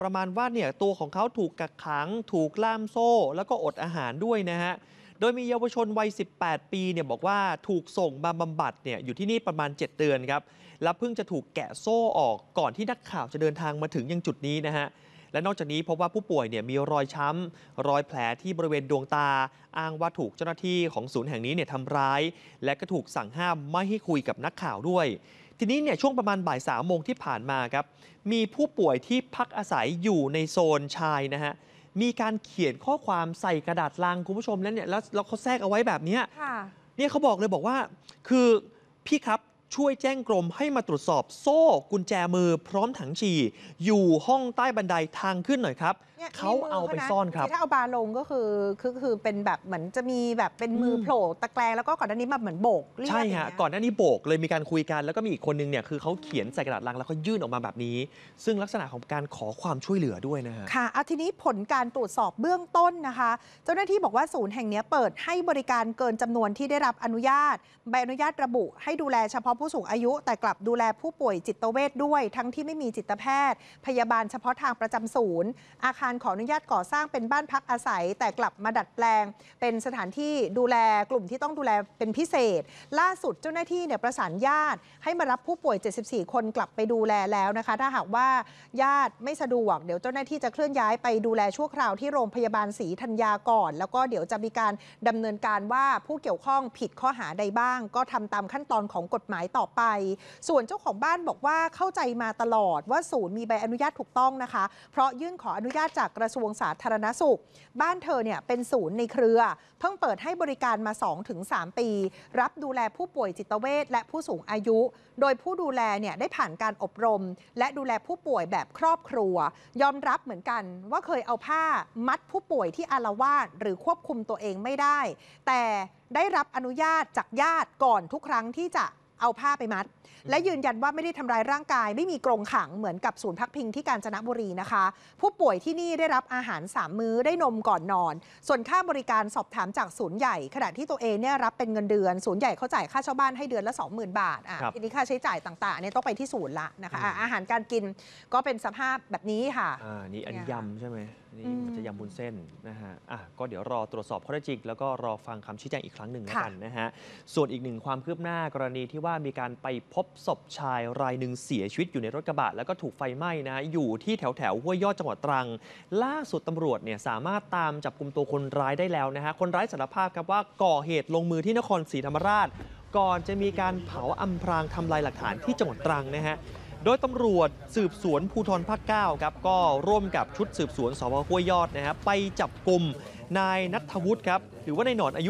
ประมาณว่าเนี่ยตัวของเขาถูกกักขังถูกล่ามโซ่แล้วก็อดอาหารด้วยนะฮะโดยมีเยาวชนวัย 18 ปีเนี่ยบอกว่าถูกส่งมาบำบัดเนี่ยอยู่ที่นี่ประมาณ 7 เดือนครับแล้วเพิ่งจะถูกแกะโซ่ออกก่อนที่นักข่าวจะเดินทางมาถึงยังจุดนี้นะฮะและนอกจากนี้พบว่าผู้ป่วยเนี่ยมีรอยช้ำรอยแผลที่บริเวณดวงตาอ้างว่าถูกเจ้าหน้าที่ของศูนย์แห่งนี้เนี่ยทำร้ายและก็ถูกสั่งห้ามไม่ให้คุยกับนักข่าวด้วยทีนี้เนี่ยช่วงประมาณบ่าย3 โมงที่ผ่านมาครับมีผู้ป่วยที่พักอาศัยอยู่ในโซนชายนะฮะมีการเขียนข้อความใส่กระดาษลังคุณผู้ชมแล้วเนี่ยแล้วเขาแทรกเอาไว้แบบนี้เนี่ยเขาบอกเลยบอกว่าคือพี่ครับช่วยแจ้งกรมให้มาตรวจสอบโซ่กุญแจมือพร้อมถังฉี่อยู่ห้องใต้บันไดทางขึ้นหน่อยครับเขาเอาไปซ่อนครับถ้าเอาบาร์ลงก็คือเป็นแบบเหมือนจะมีแบบเป็นมือโผล่ตะแกรงแล้วก็ก่อนหน้านี้มาเหมือนโบกใช่ฮะก่อนหน้านี้โบกเลยมีการคุยกันแล้วก็มีอีกคนนึงเนี่ยคือเขาเขียนใส่กระดาษลังแล้วก็ยื่นออกมาแบบนี้ซึ่งลักษณะของการขอความช่วยเหลือด้วยนะฮะค่ะทีนี้ผลการตรวจสอบเบื้องต้นนะคะเจ้าหน้าที่บอกว่าศูนย์แห่งนี้เปิดให้บริการเกินจำนวนที่ได้รับอนุญาตใบอนุญาตระบุให้ดูแลเฉพาะผู้สูงอายุแต่กลับดูแลผู้ป่วยจิตเวชด้วยทั้งที่ไม่มีจิตแพทย์พยาบาลเฉพาะทางประจำศูนย์อาคารขออนุญาตก่อสร้างเป็นบ้านพักอาศัยแต่กลับมาดัดแปลงเป็นสถานที่ดูแลกลุ่มที่ต้องดูแลเป็นพิเศษล่าสุดเจ้าหน้าที่เนี่ยประสานญาติให้มารับผู้ป่วย74 คนกลับไปดูแลแล้วนะคะถ้าหากว่าญาติไม่สะดวกเดี๋ยวเจ้าหน้าที่จะเคลื่อนย้ายไปดูแลชั่วคราวที่โรงพยาบาลศรีธัญญาก่อนแล้วก็เดี๋ยวจะมีการดำเนินการว่าผู้เกี่ยวข้องผิดข้อหาใดบ้างก็ทำตามขั้นตอนของกฎหมายต่อไปส่วนเจ้าของบ้านบอกว่าเข้าใจมาตลอดว่าศูนย์มีใบอนุญาตถูกต้องนะคะเพราะยื่นขออนุญาตจากกระทรวงสาธารณสุขบ้านเธอเนี่ยเป็นศูนย์ในเครือเพิ่งเปิดให้บริการมา 2-3 ปีรับดูแลผู้ป่วยจิตเวชและผู้สูงอายุโดยผู้ดูแลเนี่ยได้ผ่านการอบรมและดูแลผู้ป่วยแบบครอบครัวยอมรับเหมือนกันว่าเคยเอาผ้ามัดผู้ป่วยที่อาละวาดหรือควบคุมตัวเองไม่ได้แต่ได้รับอนุญาตจากญาติก่อนทุกครั้งที่จะเอาผ้าไปมัดและยืนยันว่าไม่ได้ทำร้ายร่างกายไม่มีกรงขังเหมือนกับศูนย์พักพิงที่กาญจนบุรีนะคะผู้ป่วยที่นี่ได้รับอาหาร3 มื้อได้นมก่อนนอนส่วนค่าบริการสอบถามจากศูนย์ใหญ่ขณะที่ตัวเองเนี่ยรับเป็นเงินเดือนศูนย์ใหญ่เขาจ่ายค่าเช่าบ้านให้เดือนละ 20,000 บาททีนี้ค่าใช้จ่ายต่างๆเนี่ยต้องไปที่ศูนย์ละนะคะอาหารการกินก็เป็นสภาพแบบนี้ค่ะนี่อันนี้ยำใช่ไหมนี่มันจะยำบุญเส้นนะฮะก็เดี๋ยวรอตรวจสอบข้อเท็จจริงแล้วก็รอฟังคำชี้แจงอีกครั้งหนึ่งแล้วกันนะฮะส่วนอีกหนึ่งความคืบหน้ากรณีที่ว่ามีการไปพบศพชายรายหนึ่งเสียชีวิตอยู่ในรถกระบะแล้วก็ถูกไฟไหม้นะอยู่ที่แถวห้วยยอดจังหวัดตรังล่าสุดตำรวจเนี่ยสามารถตามจับกุมตัวคนร้ายได้แล้วนะฮะคนร้ายสารภาพครับว่าก่อเหตุลงมือที่นครศรีธรรมราชก่อนจะมีการเผาอำพรางทำลายหลักฐานที่จังหวัดตรังนะฮะโดยตำรวจสืบสวนภูธรภาค 9ครับก็ร่วมกับชุดสืบสวนสพห้วยยอดนะฮะไปจับกุมนายณัฐวุฒิครับหรือว่านายหนอนอายุ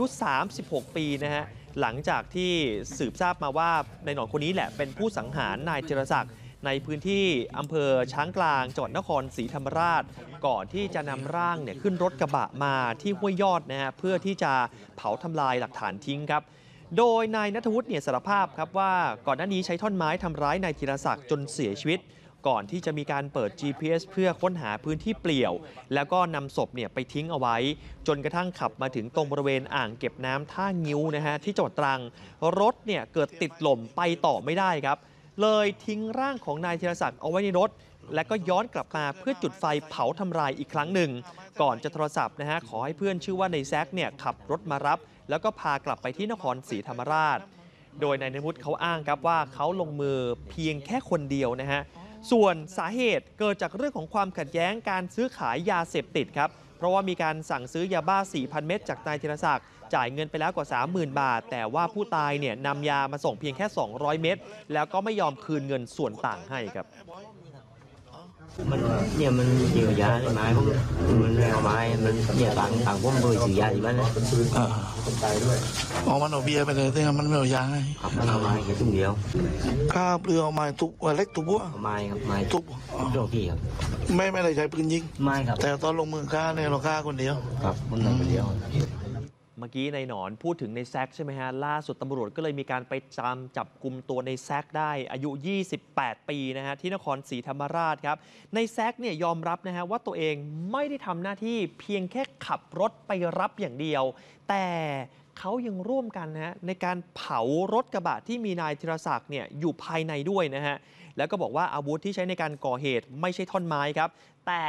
36 ปีนะฮะหลังจากที่สืบทราบมาว่านายหนอนคนนี้แหละเป็นผู้สังหารนายจิรศักดิ์ในพื้นที่อำเภอช้างกลางจังหวัดนครศรีธรรมราชก่อนที่จะนำร่างเนี่ยขึ้นรถกระบะมาที่ห้วยยอดนะฮะเพื่อที่จะเผาทำลายหลักฐานทิ้งครับโดยนายณัฐวุฒิเนี่ยสารภาพครับว่าก่อนหน้านี้ใช้ท่อนไม้ทำร้ายนายจิรศักดิ์จนเสียชีวิตก่อนที่จะมีการเปิด GPS เพื่อค้นหาพื้นที่เปลี่ยวแล้วก็นำศพเนี่ยไปทิ้งเอาไว้จนกระทั่งขับมาถึงตรงบริเวณอ่างเก็บน้ำท่างิ้วนะฮะที่จังหวัดตรังรถเนี่ยเกิดติดลมไปต่อไม่ได้ครับเลยทิ้งร่างของนายจิรศักดิ์เอาไว้ในรถและก็ย้อนกลับมาเพื่อจุดไฟเผาทำลายอีกครั้งหนึ่งก่อนจะโทรศัพท์นะฮะขอให้เพื่อนชื่อว่าในแซคเนี่ยขับรถมารับแล้วก็พากลับไปที่นครศรีธรรมราชโดยนายณัฐวุฒิเขาอ้างครับว่าเขาลงมือเพียงแค่คนเดียวนะฮะส่วนสาเหตุเกิดจากเรื่องของความขัดแย้งการซื้อขายยาเสพติดครับเพราะว่ามีการสั่งซื้อยาบ้า 4,000 เม็ดจากนายธีรศักดิ์จ่ายเงินไปแล้วกว่า 30,000 บาทแต่ว่าผู้ตายเนี่ยนำยามาส่งเพียงแค่ 200 เม็ดแล้วก็ไม่ยอมคืนเงินส่วนต่างให้ครับมันเนี่ยมันเยียวยาได้ไหมมันเอาไม้มันเนี่ยต่างพวกมือสียาอยู่บ้านเลยมันเอาเบียร์ไปเลยแต่มันไม่เอายาให้มันเอาไม้แค่ตุ้งเดียวข้าเปลือกเอาไม้ทุบเล็กทุบวัวไม้ครับไม้ทุบโดนที่ครับไม่ได้ใช้ปืนยิงไม้ครับแต่ตอนลงมือฆ่าเนี่ยเราฆ่าคนเดียวครับมันลงคนเดียวเมื่อกี้ในหนอนพูดถึงในแซคใช่ไหมฮะล่าสุดตำรวจก็เลยมีการไปตามจับกลุ่มตัวในแซคได้อายุ 28 ปีนะฮะที่นครศรีธรรมราชครับในแซคเนี่ยยอมรับนะฮะว่าตัวเองไม่ได้ทำหน้าที่เพียงแค่ขับรถไปรับอย่างเดียวแต่เขายังร่วมกันนะฮะในการเผารถกระบะที่มีนายธีรศักดิ์เนี่ยอยู่ภายในด้วยนะฮะแล้วก็บอกว่าอาวุธที่ใช้ในการก่อเหตุไม่ใช่ท่อนไม้ครับแต่